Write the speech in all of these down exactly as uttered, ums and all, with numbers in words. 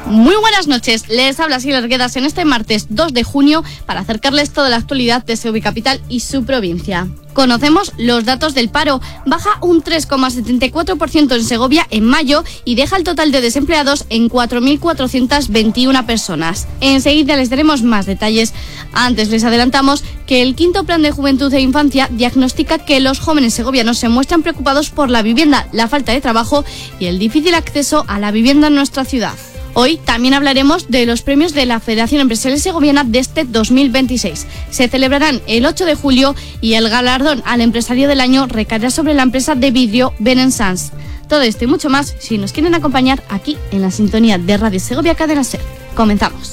Muy buenas noches, les habla Silvia Arguedas en este martes dos de junio para acercarles toda la actualidad de Segovia Capital y su provincia. Conocemos los datos del paro. Baja un tres coma setenta y cuatro por ciento en Segovia en mayo y deja el total de desempleados en cuatro mil cuatrocientas veintiuna personas. Enseguida les daremos más detalles. Antes les adelantamos que el quinto plan de juventud e infancia diagnostica que los jóvenes segovianos se muestran preocupados por la vivienda, la falta de trabajo y el difícil acceso a la vivienda en nuestra ciudad. Hoy también hablaremos de los premios de la Federación Empresarial Segoviana de este dos mil veintiséis. Se celebrarán el ocho de julio y el galardón al empresario del año recaerá sobre la empresa de vidrio Ben Sans. Todo esto y mucho más si nos quieren acompañar aquí en la sintonía de Radio Segovia Cadena Ser. Comenzamos.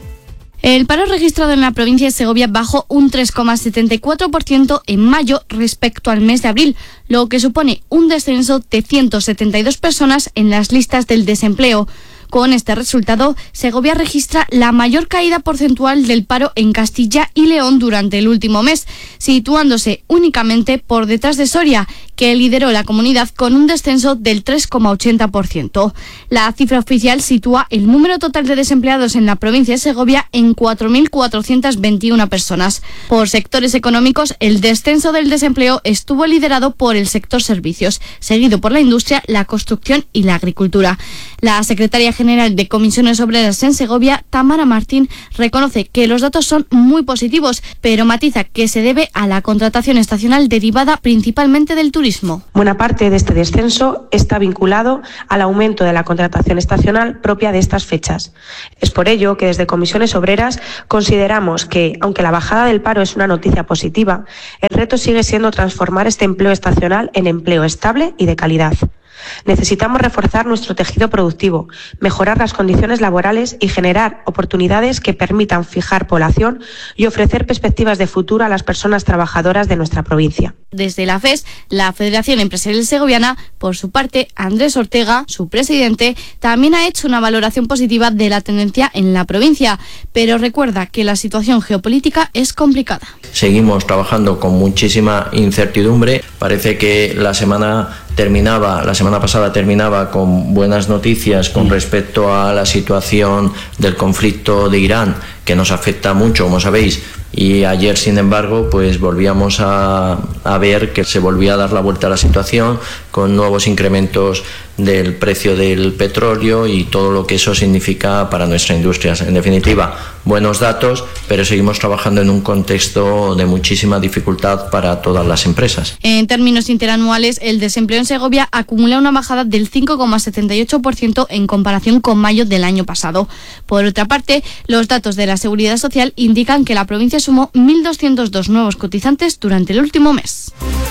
El paro registrado en la provincia de Segovia bajó un tres coma setenta y cuatro por ciento en mayo respecto al mes de abril, lo que supone un descenso de ciento setenta y dos personas en las listas del desempleo. Con este resultado, Segovia registra la mayor caída porcentual del paro en Castilla y León durante el último mes, situándose únicamente por detrás de Soria, que lideró la comunidad con un descenso del tres coma ochenta por ciento. La cifra oficial sitúa el número total de desempleados en la provincia de Segovia en cuatro mil cuatrocientas veintiuna personas. Por sectores económicos, el descenso del desempleo estuvo liderado por el sector servicios, seguido por la industria, la construcción y la agricultura. La secretaria general de Comisiones Obreras en Segovia, Tamara Martín, reconoce que los datos son muy positivos, pero matiza que se debe a la contratación estacional derivada principalmente del turismo. Buena parte de este descenso está vinculado al aumento de la contratación estacional propia de estas fechas. Es por ello que desde Comisiones Obreras consideramos que, aunque la bajada del paro es una noticia positiva, el reto sigue siendo transformar este empleo estacional en empleo estable y de calidad. Necesitamos reforzar nuestro tejido productivo, mejorar las condiciones laborales y generar oportunidades que permitan fijar población y ofrecer perspectivas de futuro a las personas trabajadoras de nuestra provincia. Desde la F E S, la Federación Empresarial Segoviana, por su parte, Andrés Ortega, su presidente, también ha hecho una valoración positiva de la tendencia en la provincia, pero recuerda que la situación geopolítica es complicada. Seguimos trabajando con muchísima incertidumbre. Parece que la semana terminaba, la semana pasada terminaba con buenas noticias con respecto a la situación del conflicto de Irán, que nos afecta mucho, como sabéis, y ayer, sin embargo, pues volvíamos a, a ver que se volvía a dar la vuelta a la situación con nuevos incrementos del precio del petróleo y todo lo que eso significa para nuestra industria. En definitiva, buenos datos, pero seguimos trabajando en un contexto de muchísima dificultad para todas las empresas. En términos interanuales, el desempleo en Segovia acumula una bajada del cinco coma setenta y ocho por ciento en comparación con mayo del año pasado. Por otra parte, los datos de la Seguridad Social indican que la provincia sumó mil doscientos dos nuevos cotizantes durante el último mes.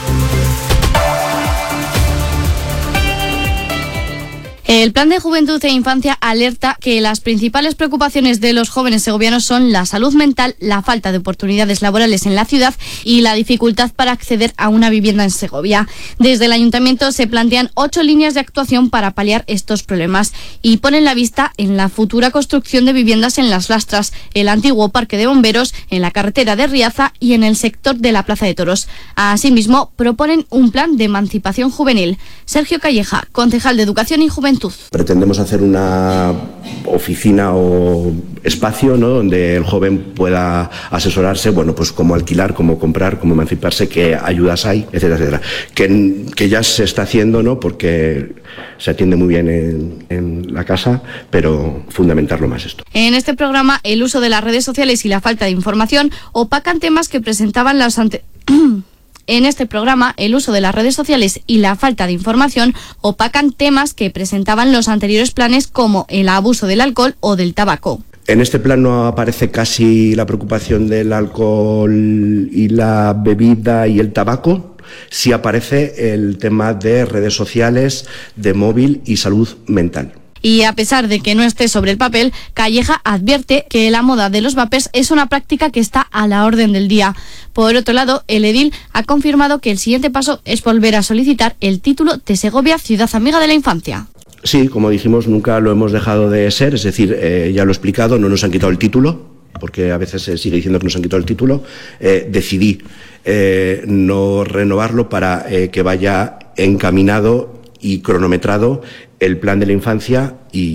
El Plan de Juventud e Infancia alerta que las principales preocupaciones de los jóvenes segovianos son la salud mental, la falta de oportunidades laborales en la ciudad y la dificultad para acceder a una vivienda en Segovia. Desde el Ayuntamiento se plantean ocho líneas de actuación para paliar estos problemas y ponen la vista en la futura construcción de viviendas en Las Lastras, el antiguo Parque de Bomberos, en la carretera de Riaza y en el sector de la Plaza de Toros. Asimismo, proponen un plan de emancipación juvenil. Sergio Calleja, concejal de Educación y Juventud. Pretendemos hacer una oficina o espacio, ¿no?, donde el joven pueda asesorarse, bueno, pues cómo alquilar, cómo comprar, cómo emanciparse, qué ayudas hay, etcétera, etcétera. Que, que ya se está haciendo, ¿no?, porque se atiende muy bien en, en la casa, pero fundamentarlo más esto. En este programa, el uso de las redes sociales y la falta de información opacan temas que presentaban los ante... En este programa, el uso de las redes sociales y la falta de información opacan temas que presentaban los anteriores planes como el abuso del alcohol o del tabaco. En este plan no aparece casi la preocupación del alcohol y la bebida y el tabaco. Sí aparece el tema de redes sociales, de móvil y salud mental. Y a pesar de que no esté sobre el papel, Calleja advierte que la moda de los vapes es una práctica que está a la orden del día. Por otro lado, el edil ha confirmado que el siguiente paso es volver a solicitar el título de Segovia Ciudad Amiga de la Infancia. Sí, como dijimos, nunca lo hemos dejado de ser, es decir, eh, ya lo he explicado, no nos han quitado el título, porque a veces se sigue diciendo que nos han quitado el título. Eh, decidí eh, no renovarlo para eh, que vaya encaminado y cronometrado el plan de la infancia y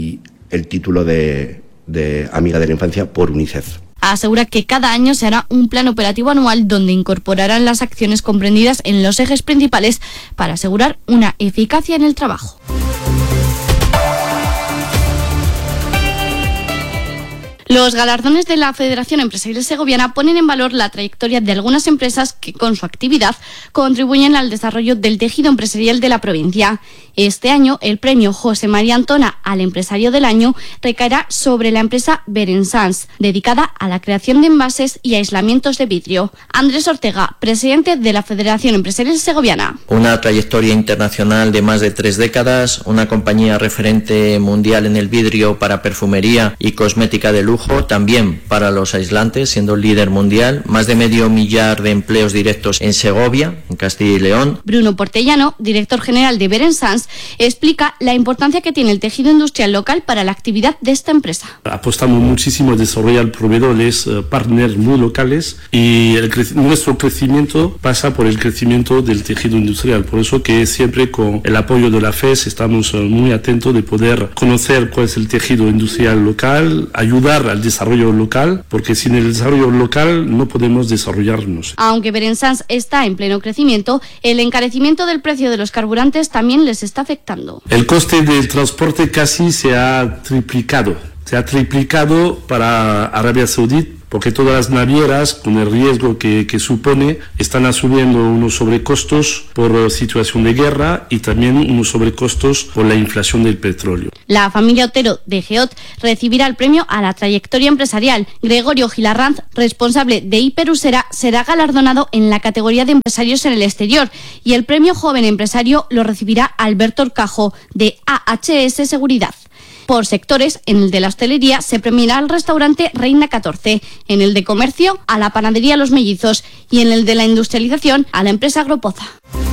el título de, de Amiga de la Infancia por UNICEF. Asegura que cada año se hará un plan operativo anual donde incorporarán las acciones comprendidas en los ejes principales para asegurar una eficacia en el trabajo. Los galardones de la Federación Empresarial Segoviana ponen en valor la trayectoria de algunas empresas que con su actividad contribuyen al desarrollo del tejido empresarial de la provincia. Este año, el premio José María Antona al Empresario del Año recaerá sobre la empresa Berensans, dedicada a la creación de envases y aislamientos de vidrio. Andrés Ortega, presidente de la Federación Empresarial Segoviana. Una trayectoria internacional de más de tres décadas, una compañía referente mundial en el vidrio para perfumería y cosmética de lujo, también para los aislantes, siendo líder mundial, más de medio millar de empleos directos en Segovia, en Castilla y León. Bruno Portellano, director general de Berensans, explica la importancia que tiene el tejido industrial local para la actividad de esta empresa. Apostamos muchísimo a desarrollar proveedores, uh, partners muy locales y el cre- nuestro crecimiento pasa por el crecimiento del tejido industrial. Por eso que siempre con el apoyo de la F E S estamos uh, muy atentos de poder conocer cuál es el tejido industrial local, ayudar al desarrollo local, porque sin el desarrollo local no podemos desarrollarnos. Aunque Berensans está en pleno crecimiento, el encarecimiento del precio de los carburantes también les está afectando. El coste del transporte casi se ha triplicado, se ha triplicado para Arabia Saudita, porque todas las navieras, con el riesgo que, que supone, están asumiendo unos sobrecostos por situación de guerra y también unos sobrecostos por la inflación del petróleo. La familia Otero de Geot recibirá el premio a la trayectoria empresarial. Gregorio Gilarranz, responsable de Hiperusera, será galardonado en la categoría de empresarios en el exterior y el premio Joven Empresario lo recibirá Alberto Orcajo de A H S Seguridad. Por sectores, en el de la hostelería se premiará al restaurante Reina catorce, en el de comercio a la panadería Los Mellizos y en el de la industrialización a la empresa Agropoza.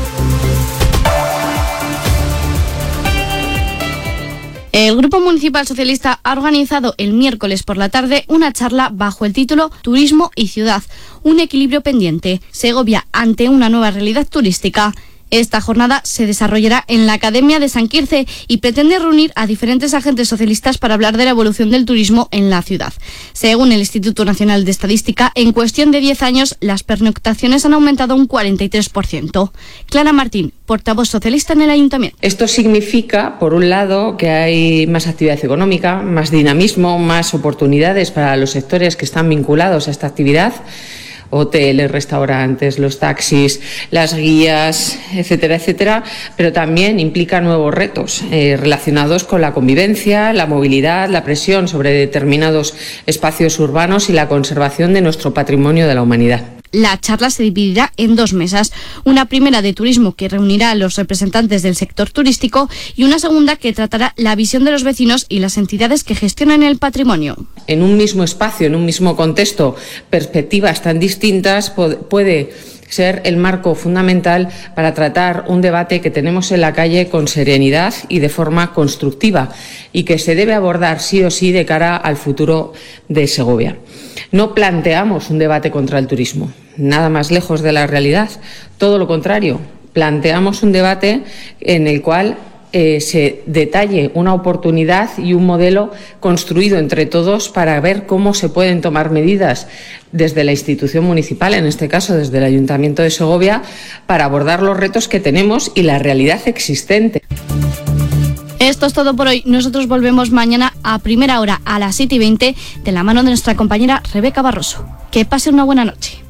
El Grupo Municipal Socialista ha organizado el miércoles por la tarde una charla bajo el título Turismo y Ciudad, un equilibrio pendiente, Segovia ante una nueva realidad turística. Esta jornada se desarrollará en la Academia de San Quirce y pretende reunir a diferentes agentes socialistas para hablar de la evolución del turismo en la ciudad. Según el Instituto Nacional de Estadística, en cuestión de diez años las pernoctaciones han aumentado un cuarenta y tres por ciento. Clara Martín, portavoz socialista en el Ayuntamiento. Esto significa, por un lado, que hay más actividad económica, más dinamismo, más oportunidades para los sectores que están vinculados a esta actividad. Hoteles, restaurantes, los taxis, las guías, etcétera, etcétera, pero también implica nuevos retos eh, relacionados con la convivencia, la movilidad, la presión sobre determinados espacios urbanos y la conservación de nuestro patrimonio de la humanidad. La charla se dividirá en dos mesas, una primera de turismo que reunirá a los representantes del sector turístico y una segunda que tratará la visión de los vecinos y las entidades que gestionan el patrimonio. En un mismo espacio, en un mismo contexto, perspectivas tan distintas puede ser el marco fundamental para tratar un debate que tenemos en la calle con serenidad y de forma constructiva y que se debe abordar sí o sí de cara al futuro de Segovia. No planteamos un debate contra el turismo, nada más lejos de la realidad, todo lo contrario, planteamos un debate en el cual eh, se detalle una oportunidad y un modelo construido entre todos para ver cómo se pueden tomar medidas desde la institución municipal, en este caso desde el Ayuntamiento de Segovia, para abordar los retos que tenemos y la realidad existente. Esto es todo por hoy. Nosotros volvemos mañana a primera hora a las siete y veinte de la mano de nuestra compañera Rebeca Barroso. Que pase una buena noche.